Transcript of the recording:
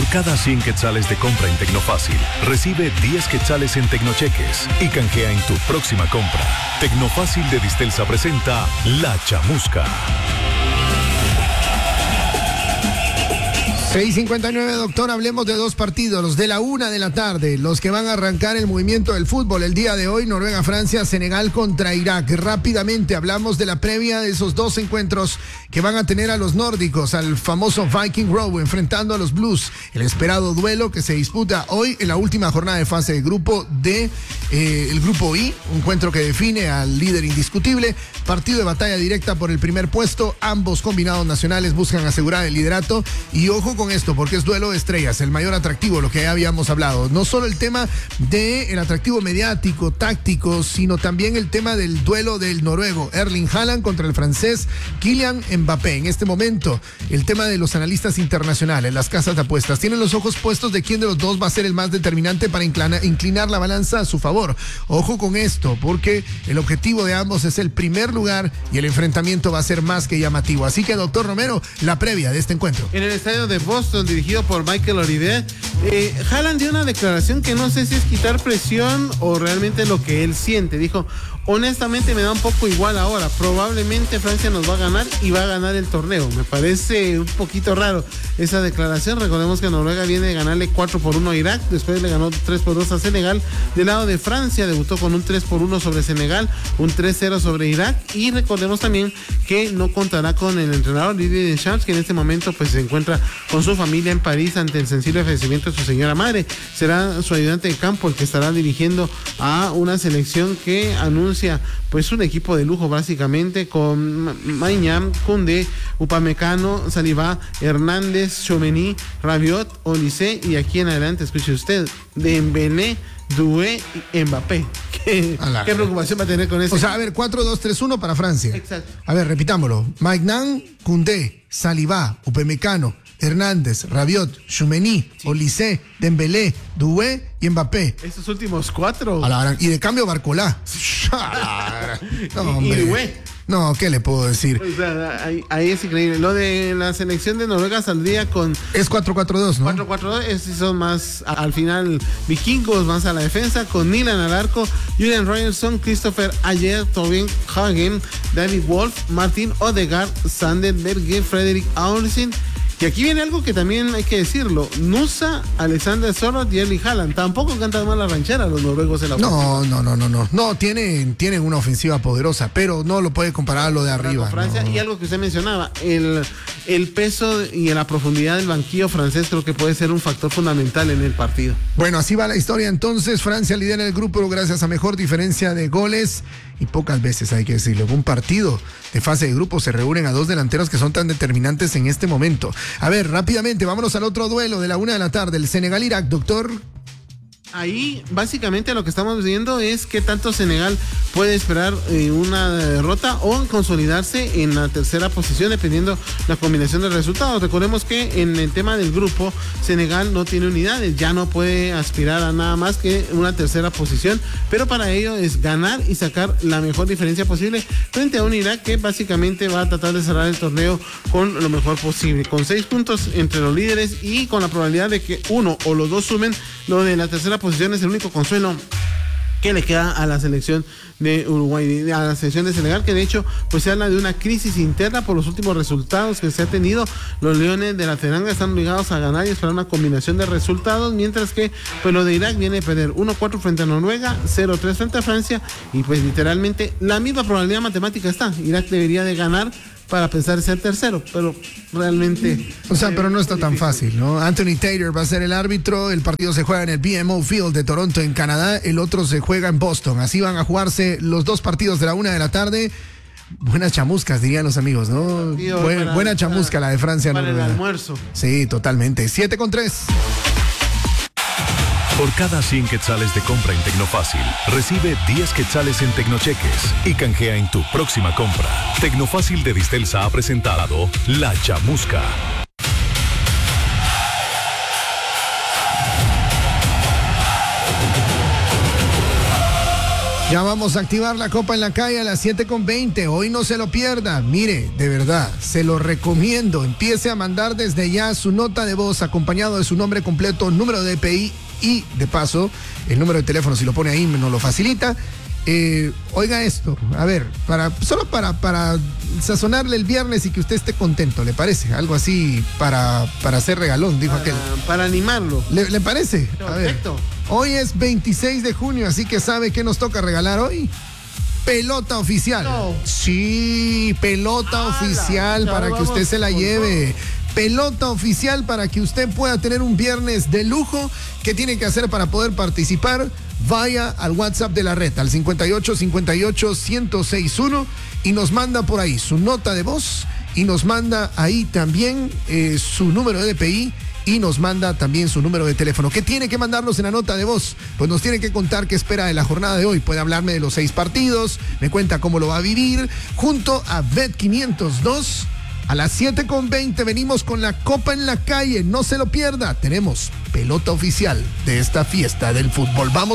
Por cada 100 quetzales de compra en Tecnofácil, recibe 10 quetzales en Tecnocheques y canjea en tu próxima compra. Tecnofácil de Distelsa presenta La Chamusca. 6:59, doctor, hablemos de dos partidos, los de la 1 de la tarde, los que van a arrancar el movimiento del fútbol el día de hoy, Noruega-Francia, Senegal contra Irak. Rápidamente hablamos de la previa de esos dos encuentros que van a tener a los nórdicos, al famoso Viking Row, enfrentando a los Blues, el esperado duelo que se disputa hoy en la última jornada de fase de grupo de el grupo I, un encuentro que define al líder indiscutible, partido de batalla directa por el primer puesto, ambos combinados nacionales buscan asegurar el liderato y ojo con esto, porque es duelo de estrellas, el mayor atractivo, lo que ya habíamos hablado. No solo el tema del atractivo mediático, táctico, sino también el tema del duelo del noruego Erling Haaland contra el francés Kylian Mbappé. En este momento, el tema de los analistas internacionales, las casas de apuestas, tienen los ojos puestos de quién de los dos va a ser el más determinante para inclinar la balanza a su favor. Ojo con esto, porque el objetivo de ambos es el primer lugar y el enfrentamiento va a ser más que llamativo. Así que, doctor Romero, la previa de este encuentro. En el estadio de Boston, dirigido por Michael Olivier, Haaland dio una declaración que no sé si es quitar presión o realmente lo que él siente. Dijo: honestamente me da un poco igual ahora, probablemente Francia nos va a ganar y va a ganar el torneo. Me parece un poquito raro esa declaración. Recordemos que Noruega viene de ganarle 4-1 a Irak, después le ganó 3-2 a Senegal. Del lado de Francia debutó con un 3-1 sobre Senegal, un 3-0 sobre Irak, y recordemos también que no contará con el entrenador Didier Deschamps, que en este momento pues se encuentra con su familia en París ante el sensible fallecimiento de su señora madre. Será su ayudante de campo el que estará dirigiendo a una selección que anuncia pues un equipo de lujo básicamente, con Maignan, Koundé, Upamecano, Saliba, Hernández, Tchouaméni, Rabiot, Olise y aquí en adelante, escuche usted, Dembélé, Doué y Mbappé. ¿Qué preocupación va a tener con eso? O sea, a ver, 4-2-3-1 para Francia. Exacto. A ver, repitámoslo. Maignan, Koundé, Saliba, Upamecano, Hernández, Rabiot, Tchouaméni, sí, Olise, Dembélé, Doué y Mbappé. Estos últimos cuatro. Y de cambio Barcolá. No, y Doué. No, ¿qué le puedo decir? O sea, ahí es increíble. Lo de la selección de Noruega saldría con... Es 4-4-2, ¿no? 4-4-2, esos son más, al final, vikingos, más a la defensa, con Nilan al arco, Julian Ryerson, Christopher Ayer, Tobin Hagen, David Wolf, Martin Odegaard, Sander Berge, Frederick Aurelsen. Y aquí viene algo que también hay que decirlo: Nusa, Alexander Sørloth y Erling Haaland tampoco cantan mal la ranchera los noruegos en la ofensiva. No, tienen una ofensiva poderosa, pero no lo puede comparar a lo de arriba. Francia, no. Y algo que usted mencionaba, el peso y la profundidad del banquillo francés creo que puede ser un factor fundamental en el partido. Bueno, así va la historia entonces. Francia lidera el grupo gracias a mejor diferencia de goles y pocas veces, hay que decirlo, en un partido de fase de grupo se reúnen a dos delanteros que son tan determinantes en este momento. A ver, rápidamente, vámonos al otro duelo de la 1 de la tarde, el Senegal-Irak, doctor. Ahí básicamente lo que estamos viendo es qué tanto Senegal puede esperar una derrota o consolidarse en la tercera posición dependiendo la combinación de resultados. Recordemos que en el tema del grupo Senegal no tiene unidades, ya no puede aspirar a nada más que una tercera posición, pero para ello es ganar y sacar la mejor diferencia posible frente a un Irak que básicamente va a tratar de cerrar el torneo con lo mejor posible, con 6 puntos entre los líderes y con la probabilidad de que uno o los dos sumen. Lo de la tercera posición es el único consuelo que le queda a la selección de Uruguay, a la selección de Senegal, que de hecho pues se habla de una crisis interna por los últimos resultados que se ha tenido. Los Leones de la Teranga están obligados a ganar y esperar una combinación de resultados, mientras que pues lo de Irak viene a perder 1-4 frente a Noruega, 0-3 frente a Francia, y pues literalmente la misma probabilidad matemática está. Irak debería de ganar para pensar ser tercero, pero realmente... O sea, pero no está tan fácil, ¿no? Anthony Taylor va a ser el árbitro, el partido se juega en el BMO Field de Toronto, en Canadá, el otro se juega en Boston. Así van a jugarse los dos partidos de la 1 de la tarde. Buenas chamuscas, dirían los amigos, ¿no? Buena chamusca la de Francia. Para el almuerzo. Sí, totalmente. 7-3. Por cada 100 quetzales de compra en Tecnofácil, recibe 10 quetzales en Tecnocheques y canjea en tu próxima compra. Tecnofácil de Distelsa ha presentado La Chamusca. Ya vamos a activar la Copa en la Calle a las 7:20. Hoy no se lo pierda. Mire, de verdad, se lo recomiendo. Empiece a mandar desde ya su nota de voz acompañado de su nombre completo, número de DPI y, de paso, el número de teléfono, si lo pone ahí, nos lo facilita. Oiga esto, a ver, solo para sazonarle el viernes y que usted esté contento, ¿le parece? Algo así para hacer regalón, dijo aquel. Para animarlo. ¿Le parece? Perfecto. A ver, hoy es 26 de junio, así que ¿sabe qué nos toca regalar hoy? Pelota oficial. No. Sí, pelota oficial para que usted se la lleve. Pelota oficial para que usted pueda tener un viernes de lujo. ¿Qué tiene que hacer para poder participar? Vaya al WhatsApp de la red, al 5858-1061 y nos manda por ahí su nota de voz y nos manda ahí también su número de DPI y nos manda también su número de teléfono. ¿Qué tiene que mandarnos en la nota de voz? Pues nos tiene que contar qué espera de la jornada de hoy. Puede hablarme de los 6 partidos, me cuenta cómo lo va a vivir, junto a Bet502. A las 7:20 venimos con la Copa en la Calle. No se lo pierda. Tenemos pelota oficial de esta fiesta del fútbol. Vamos.